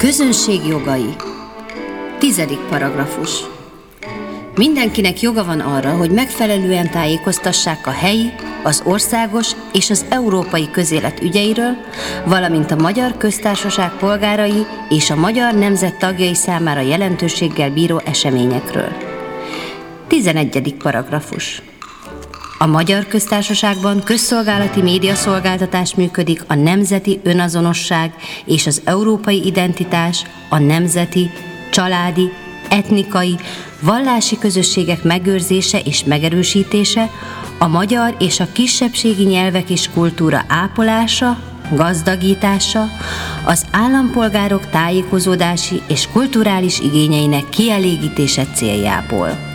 Közönség jogai. 10. paragrafus. Mindenkinek joga van arra, hogy megfelelően tájékoztassák a helyi, az országos és az európai közélet ügyeiről, valamint a Magyar Köztársaság polgárai és a magyar nemzet tagjai számára jelentőséggel bíró eseményekről. 11. paragrafus. A Magyar Köztársaságban közszolgálati médiaszolgáltatás működik a nemzeti önazonosság és az európai identitás, a nemzeti, családi, etnikai, vallási közösségek megőrzése és megerősítése, a magyar és a kisebbségi nyelvek és kultúra ápolása, gazdagítása, az állampolgárok tájékozódási és kulturális igényeinek kielégítése céljából.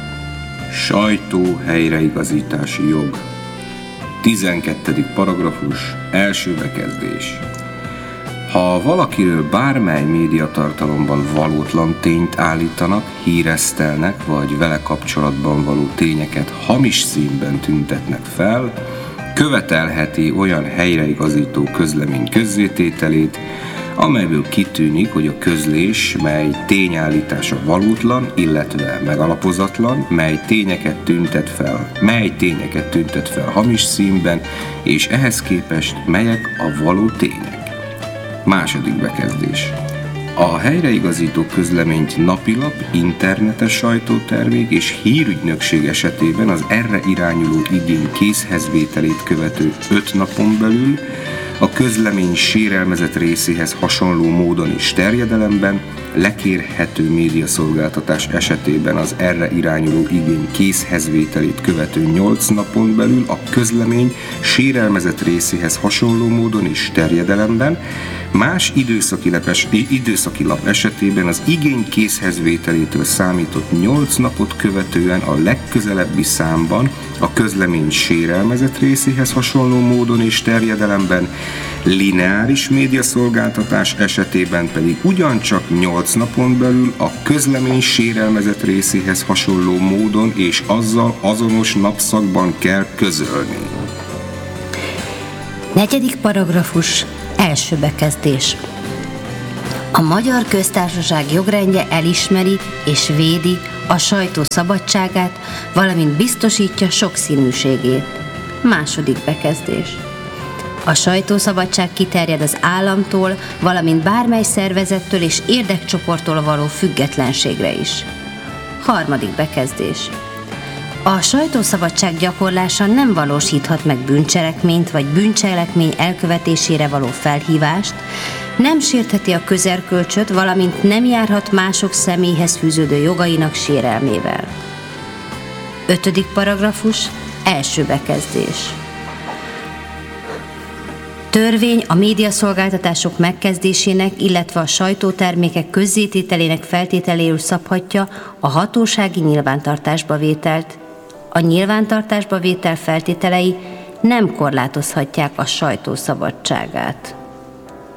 Sajtó helyreigazítási jog. 12. paragrafus, első bekezdés. Ha valakiről bármely médiatartalomban valótlan tényt állítanak, híresztelnek, vagy vele kapcsolatban való tényeket hamis színben tüntetnek fel, követelheti olyan helyreigazító közlemény közzétételét, amelyből kitűnik, hogy a közlés, mely tényállítása valótlan, illetve megalapozatlan, mely tényeket tüntet fel hamis színben, és ehhez képest melyek a való tények. Második bekezdés. A helyreigazító közleményt napilap, internetes sajtótermék és hírügynökség esetében az erre irányuló igény készhezvételét követő 5 napon belül a közlemény sérelmezett részéhez hasonló módon és terjedelemben, lekérhető médiaszolgáltatás esetében az erre irányuló igény készhezvételét követő 8 napon belül a közlemény sérelmezett részéhez hasonló módon és terjedelemben, más időszaki lap esetében az igény készhezvételétől számított 8 napot követően a legközelebbi számban a közlemény sérelmezett részéhez hasonló módon és terjedelemben, lineáris médiaszolgáltatás esetében pedig ugyancsak 8 napon belül a közlemény sérelmezett részéhez hasonló módon és azzal azonos napszakban kell közölni. 4. paragrafus, első bekezdés. A Magyar Köztársaság jogrendje elismeri és védi a sajtó szabadságát, valamint biztosítja sokszínűségét. Második bekezdés. A sajtószabadság kiterjed az államtól, valamint bármely szervezettől és érdekcsoporttól való függetlenségre is. Harmadik bekezdés. A sajtószabadság gyakorlása nem valósíthat meg bűncselekményt vagy bűncselekmény elkövetésére való felhívást, nem sértheti a közerkölcsöt, valamint nem járhat mások személyhez fűződő jogainak sérelmével. 5. paragrafus, első bekezdés. Törvény a médiaszolgáltatások megkezdésének, illetve a sajtótermékek közzétételének feltételéül szabhatja a hatósági nyilvántartásba vételt. A nyilvántartásba vétel feltételei nem korlátozhatják a sajtó szabadságát.